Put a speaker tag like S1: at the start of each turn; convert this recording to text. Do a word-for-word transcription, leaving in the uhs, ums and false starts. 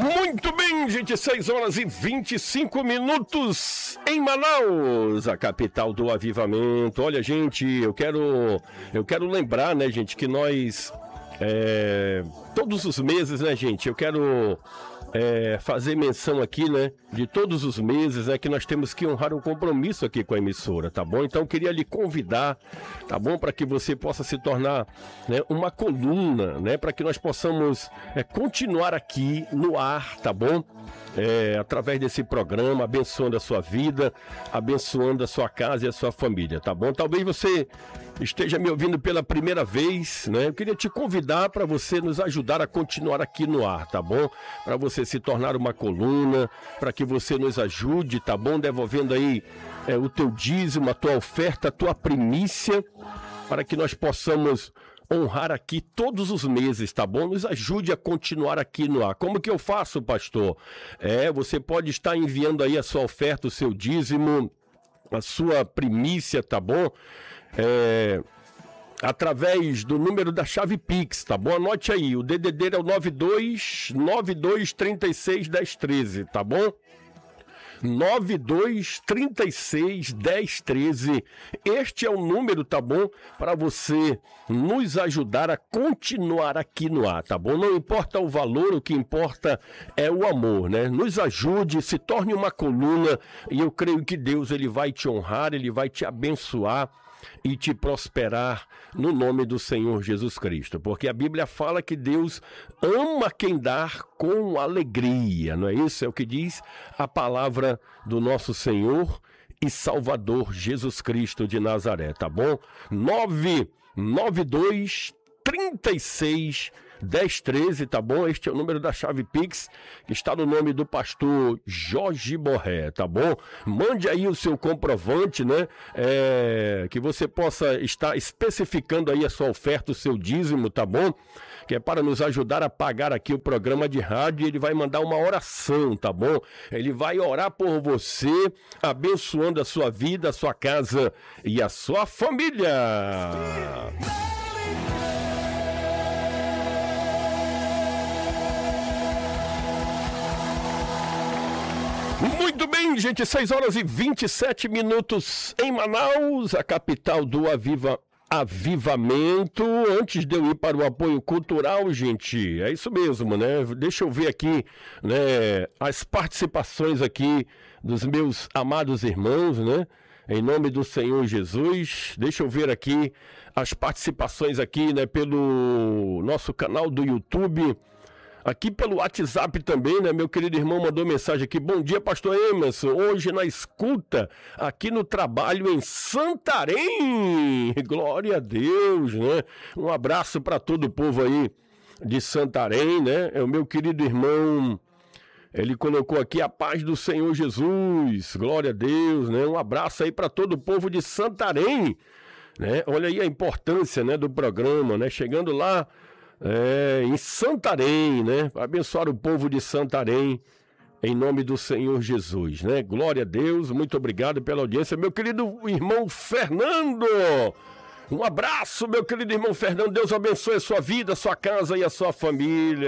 S1: Muito bem, gente, seis horas e vinte e cinco minutos em Manaus, a capital do avivamento. Olha, gente, eu quero, eu quero lembrar, né, gente, que nós, é, todos os meses, né, gente, eu quero... É, fazer menção aqui, né, de todos os meses, né, que nós temos que honrar um compromisso aqui com a emissora, tá bom? Então, eu queria lhe convidar, tá bom? Para que você possa se tornar, né, uma coluna, né, para que nós possamos é, continuar aqui no ar, tá bom? É, através desse programa, abençoando a sua vida, abençoando a sua casa e a sua família, tá bom? Talvez você esteja me ouvindo pela primeira vez, né? Eu queria te convidar para você nos ajudar a continuar aqui no ar, tá bom? Para você se tornar uma coluna, para que você nos ajude, tá bom? Devolvendo aí é, o teu dízimo, a tua oferta, a tua primícia, para que nós possamos honrar aqui todos os meses, tá bom? Nos ajude a continuar aqui no ar. Como que eu faço, pastor? É, você pode estar enviando aí a sua oferta, o seu dízimo, a sua primícia, tá bom? É, através do número da chave Pix, tá bom? Anote aí, o D D D é o nove dois nove dois três seis um zero um três, tá bom? nove dois três seis um zero um três. Este é o número, tá bom? Para você nos ajudar a continuar aqui no ar, tá bom? Não importa o valor, o que importa é o amor, né? Nos ajude, se torne uma coluna e eu creio que Deus, ele vai te honrar, ele vai te abençoar e te prosperar no nome do Senhor Jesus Cristo, porque a Bíblia fala que Deus ama quem dá com alegria, não é isso? É o que diz a palavra do nosso Senhor e Salvador Jesus Cristo de Nazaré, tá bom? nove nove dois três seis um zero um três, tá bom? Este é o número da chave Pix, que está no nome do pastor Jorge Borré, tá bom? Mande aí o seu comprovante, né? É, que você possa estar especificando aí a sua oferta, o seu dízimo, tá bom? Que é para nos ajudar a pagar aqui o programa de rádio, e ele vai mandar uma oração, tá bom? Ele vai orar por você, abençoando a sua vida, a sua casa e a sua família. Muito bem, gente, seis horas e vinte e sete minutos em Manaus, a capital do aviva, avivamento. Antes de eu ir para o apoio cultural, gente, é isso mesmo, né? Deixa eu ver aqui, né, as participações aqui dos meus amados irmãos, né? Em nome do Senhor Jesus, deixa eu ver aqui as participações aqui, né, pelo nosso canal do YouTube. Aqui pelo WhatsApp também, né? Meu querido irmão mandou mensagem aqui. Bom dia, pastor Emerson. Hoje na escuta, aqui no trabalho em Santarém. Glória a Deus, né? Um abraço para todo o povo aí de Santarém, né? É o meu querido irmão. Ele colocou aqui a paz do Senhor Jesus. Glória a Deus, né? Um abraço aí para todo o povo de Santarém, né? Olha aí a importância, né, do programa, né? Chegando lá, É, em Santarém, né? Abençoar o povo de Santarém, em nome do Senhor Jesus, né? Glória a Deus, muito obrigado pela audiência. Meu querido irmão Fernando, um abraço, meu querido irmão Fernando. Deus abençoe a sua vida, a sua casa e a sua família.